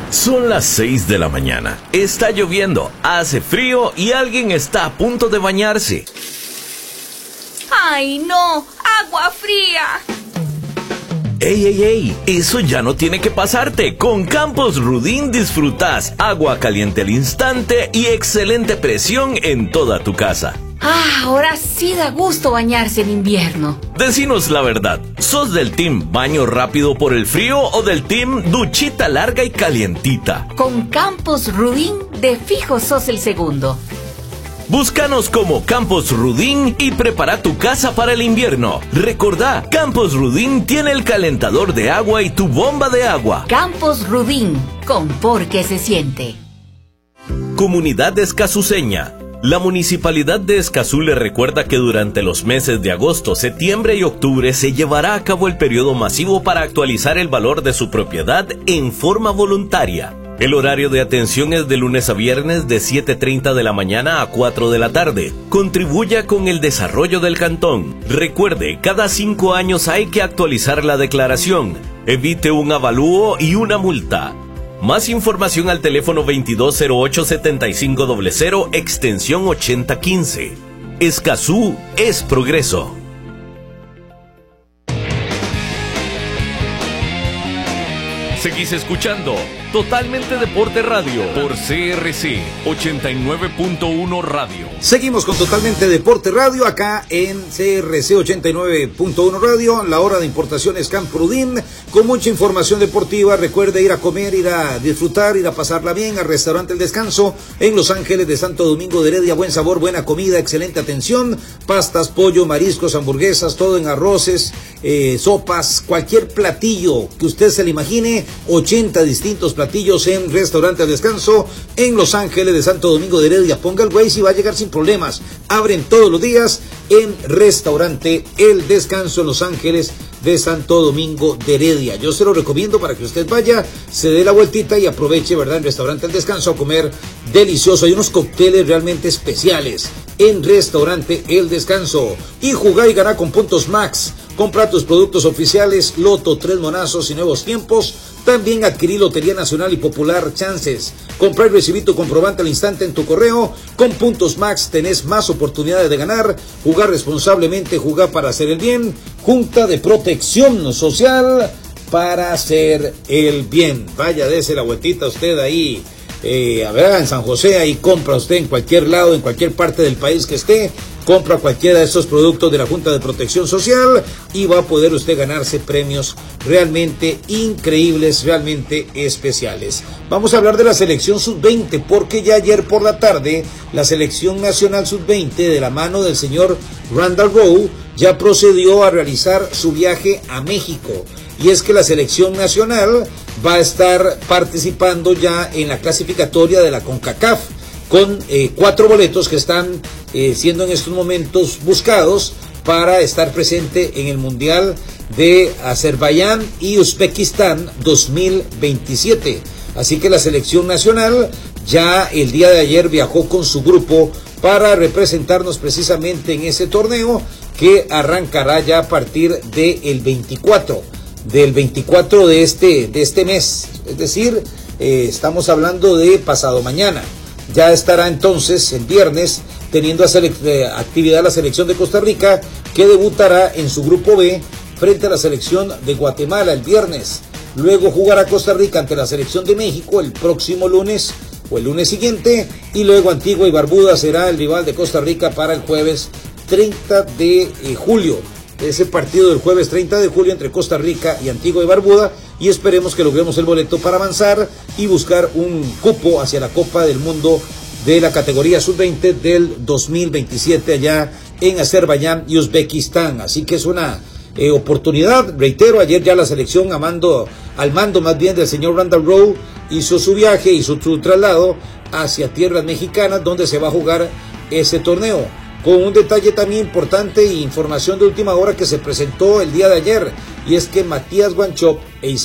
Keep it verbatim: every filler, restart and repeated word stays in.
Son las seis de la mañana. Está lloviendo, hace frío y alguien está a punto de bañarse. ¡Ay, no! ¡Agua fría! ¡Ey, ey, ey! Eso ya no tiene que pasarte. Con Campos Rudin disfrutas agua caliente al instante y excelente presión en toda tu casa. Ah, ahora sí da gusto bañarse en invierno. Decinos la verdad, ¿sos del team baño rápido por el frío o del team duchita larga y calientita? Con Campos Rudin, de fijo sos el segundo. Búscanos como Campos Rudin y prepara tu casa para el invierno. Recordá, Campos Rudin tiene el calentador de agua y tu bomba de agua. Campos Rudin, confort que se siente. Comunidad escazuceña. La Municipalidad de Escazú le recuerda que durante los meses de agosto, septiembre y octubre se llevará a cabo el periodo masivo para actualizar el valor de su propiedad en forma voluntaria. El horario de atención es de lunes a viernes de siete treinta de la mañana a cuatro de la tarde. Contribuya con el desarrollo del cantón. Recuerde, cada cinco años hay que actualizar la declaración. Evite un avalúo y una multa. Más información al teléfono veintidós cero ocho setenta y cinco cero cero, extensión ochenta quince. Escazú es progreso. Seguís escuchando Totalmente Deporte Radio por C R C ochenta y nueve punto uno Radio. Seguimos con Totalmente Deporte Radio acá en C R C ochenta y nueve punto uno Radio. La hora de importaciones Campos Rudin con mucha información deportiva. Recuerde ir a comer, ir a disfrutar, ir a pasarla bien al restaurante El Descanso en Los Ángeles de Santo Domingo de Heredia. Buen sabor, buena comida, excelente atención. Pastas, pollo, mariscos, hamburguesas, todo en arroces, eh, sopas, cualquier platillo que usted se le imagine. ochenta distintos platillos en Restaurante El Descanso en Los Ángeles de Santo Domingo de Heredia. Ponga el Waze y va a llegar sin problemas. Abren todos los días en Restaurante El Descanso en Los Ángeles de Santo Domingo de Heredia. Yo se lo recomiendo para que usted vaya, se dé la vueltita y aproveche, ¿verdad? En Restaurante El Descanso a comer delicioso. Hay unos cócteles realmente especiales en Restaurante El Descanso. Y jugar y ganar con puntos Max. Compra tus productos oficiales, Loto, Tres Monazos y Nuevos Tiempos. También adquirí Lotería Nacional y Popular Chances. Comprar y recibir tu comprobante al instante en tu correo. Con puntos Max tenés más oportunidades de ganar. Jugar responsablemente, jugar para hacer el bien. Junta de Protección Social para hacer el bien. Vaya, dése la vueltita usted ahí. Eh, a ver, en San José, ahí compra usted en cualquier lado, en cualquier parte del país que esté. Compra cualquiera de estos productos de la Junta de Protección Social y va a poder usted ganarse premios realmente increíbles, realmente especiales. Vamos a hablar de la selección sub veinte porque ya ayer por la tarde la selección nacional sub veinte de la mano del señor Randall Rowe ya procedió a realizar su viaje a México. Y es que la selección nacional va a estar participando ya en la clasificatoria de la CONCACAF con eh, cuatro boletos que están eh, siendo en estos momentos buscados para estar presente en el Mundial de Azerbaiyán y Uzbekistán dos mil veintisiete. Así que la selección nacional ya el día de ayer viajó con su grupo para representarnos precisamente en ese torneo que arrancará ya a partir del veinticuatro, del veinticuatro de este, de este mes. Es decir, eh, estamos hablando de pasado mañana. Ya estará entonces el viernes teniendo actividad la selección de Costa Rica, que debutará en su grupo B frente a la selección de Guatemala el viernes. Luego jugará Costa Rica ante la selección de México el próximo lunes o el lunes siguiente, y luego Antigua y Barbuda será el rival de Costa Rica para el jueves treinta de julio. Ese partido del jueves treinta de julio entre Costa Rica y Antigua y Barbuda, y esperemos que logremos el boleto para avanzar y buscar un cupo hacia la Copa del Mundo de la categoría sub veinte del dos mil veintisiete allá en Azerbaiyán y Uzbekistán. Así que es una eh, oportunidad. Reitero, ayer ya la selección a mando, al mando más bien del señor Randall Rowe hizo su viaje, hizo su traslado hacia tierras mexicanas donde se va a jugar ese torneo. Con un detalle también importante e información de última hora que se presentó el día de ayer, y es que Matías Wanchope